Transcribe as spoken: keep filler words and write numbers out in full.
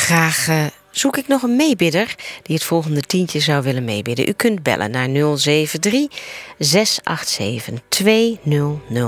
graag uh, zoek ik nog een meebidder die het volgende tientje zou willen meebidden. U kunt bellen naar nul zeven drie, zes acht zeven, twee nul nul